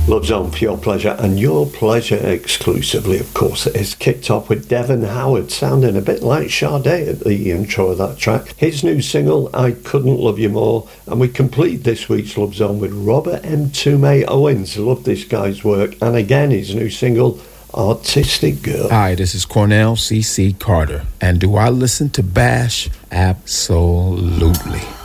Love Zone for your pleasure, and your pleasure exclusively, of course. It is kicked off with Devon Howard, sounding a bit like Sade at the intro of that track. His new single, I Couldn't Love You More, and we complete this week's Love Zone with Robert M. Toomey Owens. Love this guy's work, and again, his new single, Artistic Girl. Hi, this is Cornell C.C. Carter, and do I listen to Bash? Absolutely.